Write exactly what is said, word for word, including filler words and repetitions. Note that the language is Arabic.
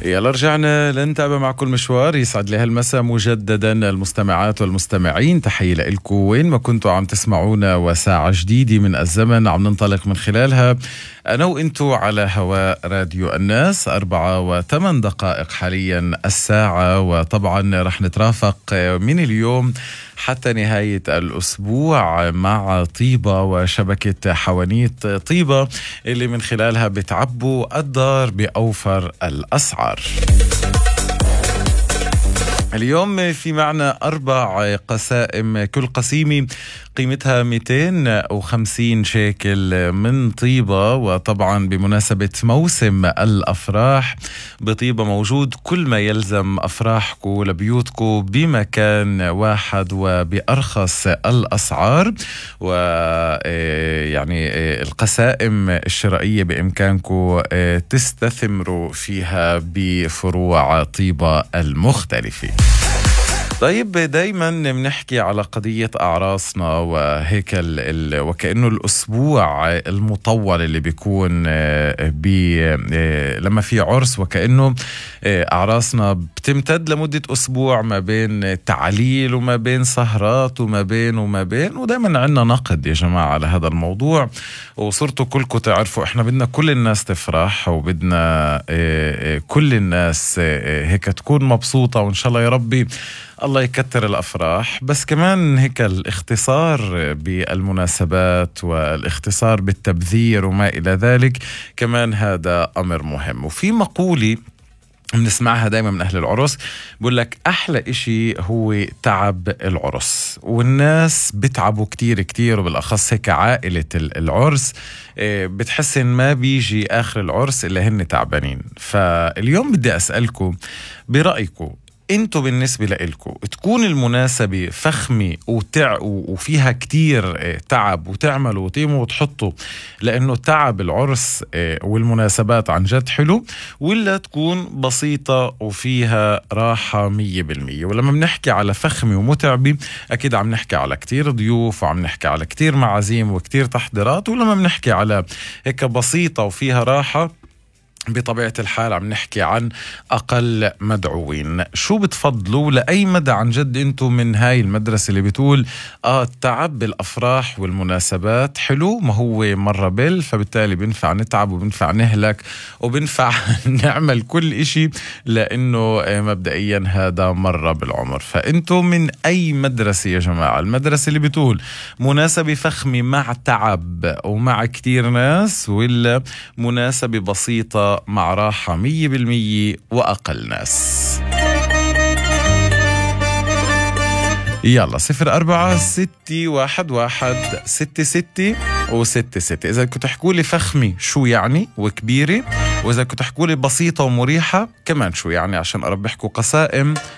يلا رجعنا لنتابع معكم المشوار. يسعد لي هالمساء مجددا المستمعات والمستمعين، تحية لكم وين ما كنتوا عم تسمعونا، وساعة جديدة من الزمن عم ننطلق من خلالها أنا وإنتو على هواء راديو الناس. أربعة وثمان دقائق حاليا الساعة، وطبعا رح نترافق من اليوم حتى نهاية الأسبوع مع طيبة وشبكة حوانيت طيبة اللي من خلالها بتعبوا الدار بأوفر الأسعار. اليوم في معنا أربع قسائم، كل قسيمة قيمتها مئتين وخمسين شيكل من طيبة. وطبعا بمناسبة موسم الأفراح بطيبة موجود كل ما يلزم أفراحكم لبيوتكم بمكان واحد وبأرخص الأسعار. ويعني القسائم الشرائية بإمكانكم تستثمروا فيها بفروع طيبة المختلفة. طيب، دايما بنحكي على قضية أعراسنا وهيك ال ال وكأنه الأسبوع المطول اللي بيكون بي لما في عرس، وكأنه أعراسنا بتمتد لمدة أسبوع ما بين تعليل وما بين سهرات وما بين وما بين ودايما عنا نقد يا جماعة على هذا الموضوع. وصرتوا كلكم تعرفوا إحنا بدنا كل الناس تفرح، وبدنا كل الناس هيك تكون مبسوطة، وإن شاء الله يا ربي الله يكتر الأفراح. بس كمان هيك الاختصار بالمناسبات والاختصار بالتبذير وما إلى ذلك كمان هذا أمر مهم. وفي مقولة بنسمعها دايما من أهل العرس بقول لك أحلى إشي هو تعب العرس، والناس بتعبوا كتير كتير، وبالأخص هيك عائلة العرس بتحس إن ما بيجي آخر العرس إلا هن تعبانين. فاليوم بدي أسألكم برأيكم انتوا بالنسبة لإلكم تكون المناسبة فخمة وتع وفيها كتير تعب وتعملوا وتيموا وتحطوا لأنه تعب العرس والمناسبات عن جد حلو، ولا تكون بسيطة وفيها راحة مية بالمية؟ ولما بنحكي على فخمة ومتعبة أكيد عم نحكي على كتير ضيوف وعم نحكي على كتير معازيم وكتير تحضيرات، ولما بنحكي على هيك بسيطة وفيها راحة بطبيعة الحال عم نحكي عن أقل مدعوين. شو بتفضلوا؟ لأي مدى عن جد أنتم من هاي المدرسة اللي بتقول آه التعب بالأفراح والمناسبات حلو، ما هو مرة بل، فبالتالي بنفع نتعب وبنفع نهلك وبنفع نعمل كل إشي لأنه مبدئيا هذا مرة بالعمر؟ فأنتم من أي مدرسة يا جماعة؟ المدرسة اللي بتقول مناسبة فخمة مع تعب ومع كتير ناس، ولا مناسبة بسيطة مع راحة مية بالمية وأقل ناس؟ يلا صفر أربعة ستة واحد واحد ستة ستة وستة ستة. إذا كنت تحكوا لي فخمة شو يعني وكبيرة، وإذا كنت تحكوا لي بسيطة ومريحة كمان شو يعني، عشان أربحكوا قسائم